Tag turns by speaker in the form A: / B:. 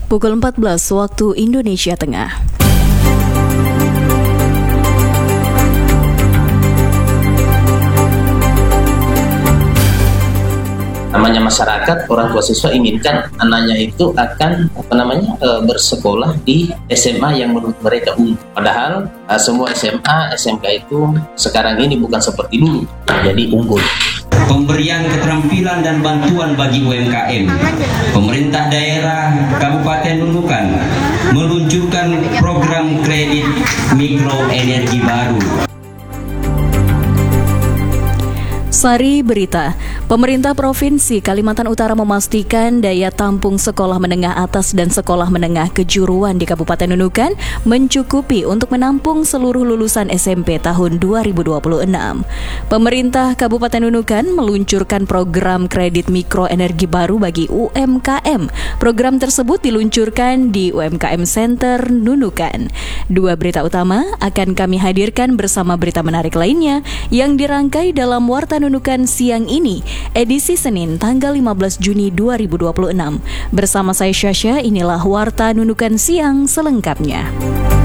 A: Pukul 14 waktu Indonesia Tengah.
B: Namanya masyarakat, orang tua siswa inginkan anaknya itu akan bersekolah di SMA yang menurut mereka unggul. Padahal semua SMA, SMK itu sekarang ini bukan seperti dulu jadi unggul.
C: Pemberian keterampilan dan bantuan bagi UMKM. Pemerintah daerah Kabupaten Nunukan meluncurkan program kredit mikro energi baru.
A: Sari berita, pemerintah Provinsi Kalimantan Utara memastikan daya tampung sekolah menengah atas dan sekolah menengah kejuruan di Kabupaten Nunukan mencukupi untuk menampung seluruh lulusan SMP tahun 2026. Pemerintah Kabupaten Nunukan meluncurkan program kredit mikro energi baru bagi UMKM. Program tersebut diluncurkan di UMKM Center Nunukan. Dua berita utama akan kami hadirkan bersama berita menarik lainnya yang dirangkai dalam Warta Nunukan siang ini, edisi Senin tanggal 15 Juni 2026. Bersama saya Syasha, inilah Warta Nunukan siang selengkapnya.